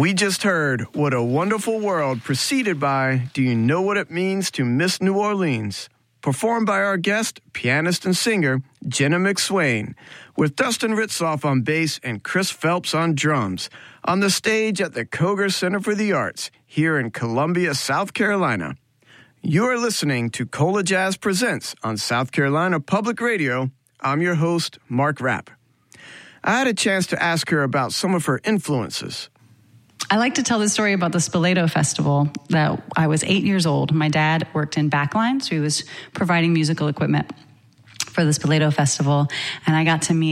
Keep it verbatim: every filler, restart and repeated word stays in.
We just heard What a Wonderful World, preceded by Do You Know What It Means to Miss New Orleans, performed by our guest, pianist and singer, Jenna McSwain, with Dustin Ritzoff on bass and Chris Phelps on drums, on the stage at the Koger Center for the Arts, here in Columbia, South Carolina. You are listening to Cola Jazz Presents on South Carolina Public Radio. I'm your host, Mark Rapp. I had a chance to ask her about some of her influences. I like to tell the story about the Spoleto Festival that I was eight years old. My dad worked in backline, so he was providing musical equipment for the Spoleto Festival, and I got to meet